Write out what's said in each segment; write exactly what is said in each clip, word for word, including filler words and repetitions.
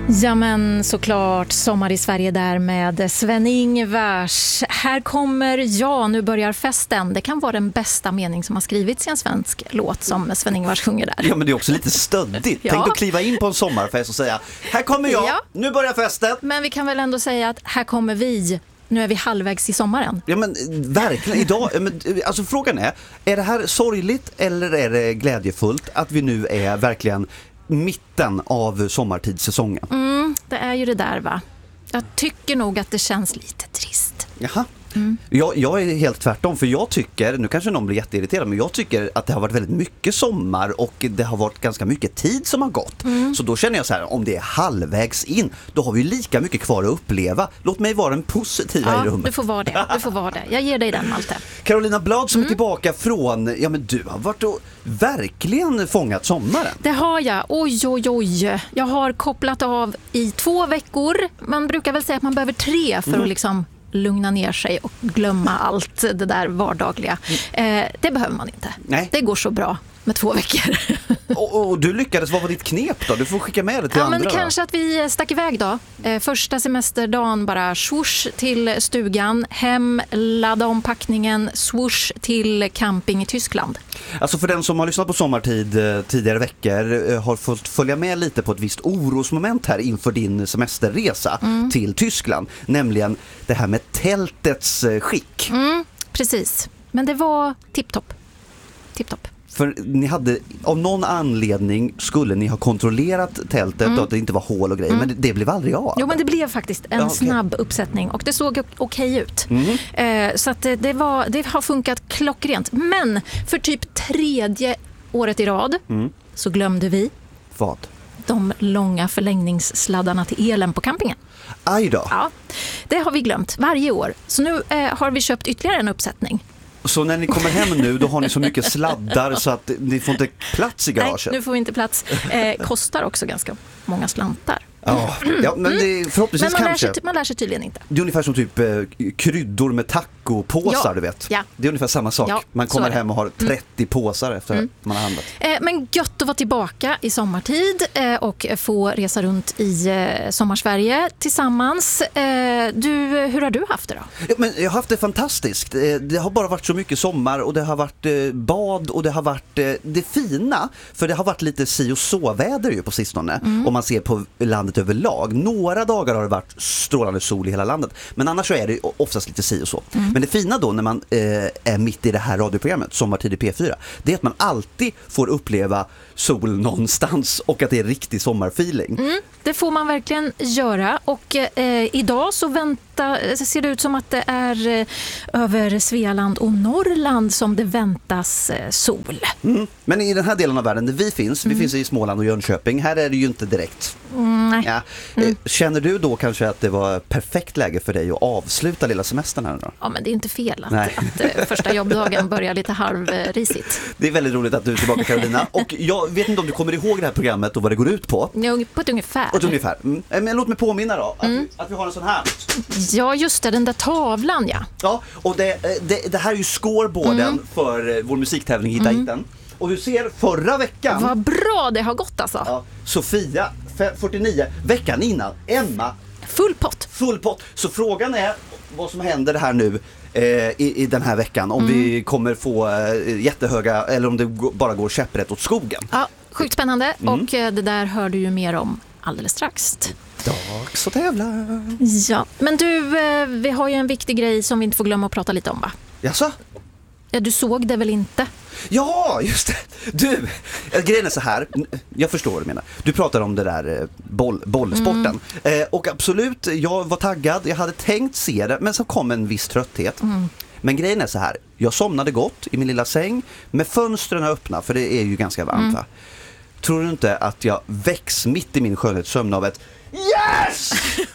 Ja men såklart, Sommar i Sverige där med Sven-Ingvars. Här kommer jag, nu börjar festen. Det kan vara den bästa mening som har skrivits i en svensk låt som Sven-Ingvars sjunger där. Ja men det är också lite stöddigt. Ja. Tänk att kliva in på en sommarfest och säga, här kommer jag, Ja. nu börjar festen. Men vi kan väl ändå säga att här kommer vi. Nu är vi halvvägs i sommaren. Ja men verkligen, idag, men, alltså frågan är, är det här sorgligt eller är det glädjefullt att vi nu är verkligen mitten av sommartidssäsongen? Mm, det är ju det där va. Jag tycker nog att det känns lite trist. Jaha. Mm. Jag, jag är helt tvärtom, för jag tycker, nu kanske någon blir jätteirriterad, men jag tycker att det har varit väldigt mycket sommar och det har varit ganska mycket tid som har gått. Mm. Så då känner jag så här, om det är halvvägs in, då har vi lika mycket kvar att uppleva. Låt mig vara den positiva ja, i rummet. Du får vara det, du får vara det. Jag ger dig den, Malte. Carolina Blad som Mm. är tillbaka från, ja men du har varit och verkligen fångat sommaren. Det har jag, oj oj oj. Jag har kopplat av i två veckor. Man brukar väl säga att man behöver tre för mm. att liksom lugna ner sig och glömma allt det där vardagliga. Eh, det behöver man inte. Nej. Det går så bra med två veckor. och, och du lyckades, vad var ditt knep då? Du får skicka med det till ja, andra. Men då. kanske att vi stack iväg då. Eh, första semesterdagen bara swoosh till stugan, hem, ladda om packningen, swoosh till camping i Tyskland. Alltså för den som har lyssnat på Sommartid eh, tidigare veckor eh, har fått följa med lite på ett visst orosmoment här inför din semesterresa mm. till Tyskland. Nämligen det här med tältets eh, skick. Mm, precis. Men det var tipptopp. Tipptopp. För ni hade, av någon anledning skulle ni ha kontrollerat tältet mm. och att det inte var hål och grejer, mm. men det, det blev aldrig av. Jo, men det blev faktiskt en ja, okay. snabb uppsättning och det såg okej ut. Mm. Eh, så att det, var, det har funkat klockrent. Men för typ tredje året i rad mm. så glömde vi vad? De långa förlängningssladdarna till elen på campingen. Aj då. Ja, det har vi glömt varje år. Så nu eh, har vi köpt ytterligare en uppsättning. Så när ni kommer hem nu, då har ni så mycket sladdar så att ni får inte plats i garaget? Nej, nu får vi inte plats. Eh, kostar också ganska många slantar. Ja, ja men det, förhoppningsvis men man kanske. lär, sig, man lär sig tydligen inte. Det är ungefär som typ eh, kryddor med tacopåsar, ja, du vet. Ja. Det är ungefär samma sak. Ja, man kommer hem hem och har trettio mm. påsar efter mm. man har handlat. Eh, men gött att vara tillbaka i sommartid eh, och få resa runt i eh, Sommarsverige tillsammans. Eh, du, hur har du haft det då? Ja, men jag har haft det fantastiskt. Eh, det har bara varit så mycket sommar och det har varit eh, bad och det har varit eh, det fina. För det har varit lite si och så väder ju på sistone mm. om man ser på landet överlag. Några dagar har det varit strålande sol i hela landet. Men annars så är det oftast lite si och så. Mm. Men det fina då när man eh, är mitt i det här radioprogrammet, Sommartid i P fyra, det är att man alltid får uppleva sol någonstans och att det är riktig sommarfeeling. Mm, det får man verkligen göra. Och eh, idag så vänta, ser det ut som att det är eh, över Svealand och Norrland som det väntas eh, sol. Mm. Men i den här delen av världen där vi finns, mm. vi finns i Småland och Jönköping, här är det ju inte direkt. Mm, ja. mm. Känner du då kanske att det var perfekt läge för dig att avsluta lilla semestern här då? Ja, men det är inte fel att, att uh, första jobbdagen börjar lite halvrisigt. Det är väldigt roligt att du är tillbaka, Carolina. Och jag vet inte om du kommer ihåg det här programmet och vad det går ut på. Ja, på ett ungefär. På ett ungefär. Mm. Men låt mig påminna då att, mm. vi, att vi har en sån här. Ja, just det, den där tavlan, ja. Ja, och det, det, det här är ju scoreboarden mm. för vår musiktävling Hitta mm. hitten. Och du ser förra veckan. Vad bra det har gått alltså. Ja, Sofia, fyrtionio, veckan innan, Emma. Full pott. Full pott. Så frågan är vad som händer det här nu eh, i, i den här veckan. Om mm. vi kommer få eh, jättehöga, eller om det g- bara går käpprätt åt skogen. Ja, sjukt spännande. Mm. Och eh, det där hör du ju mer om alldeles strax. Dags att tävla. Ja, men du, eh, vi har ju en viktig grej som vi inte får glömma att prata lite om, va? Jaså? Ja, du såg det väl inte? Ja, just det. Du, grejen är så här. Jag förstår vad du menar. Du pratar om det där boll, bollsporten. Mm. Eh, och absolut, jag var taggad. Jag hade tänkt se det, men så kom en viss trötthet. Mm. Men grejen är så här. Jag somnade gott i min lilla säng med fönstren öppna, för det är ju ganska varmt, mm. va? Tror du inte att jag väcks mitt i min skönhetssömn av ett yes!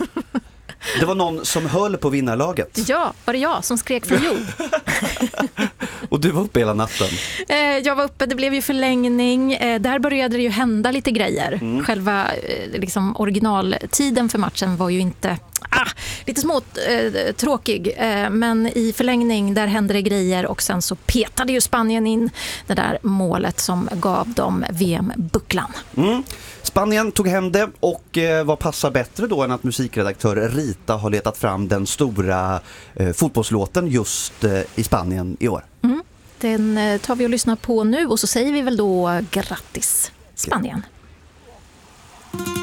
Det var någon som höll på vinnarlaget. Ja, var det jag som skrek från jord? Och du var uppe hela natten. Eh, jag var uppe, det blev ju förlängning. Eh, där började det ju hända lite grejer. Mm. Själva eh, liksom, originaltiden för matchen var ju inte... ah, lite smått eh, tråkig, eh, men i förlängning där hände det grejer och sen så petade ju Spanien in det där målet som gav dem V M-bucklan. Mm. Spanien tog hem det och eh, vad passar bättre då än att musikredaktör Rita har letat fram den stora eh, fotbollslåten just eh, i Spanien i år. Mm. Den eh, tar vi och lyssnar på nu och så säger vi väl då grattis Spanien.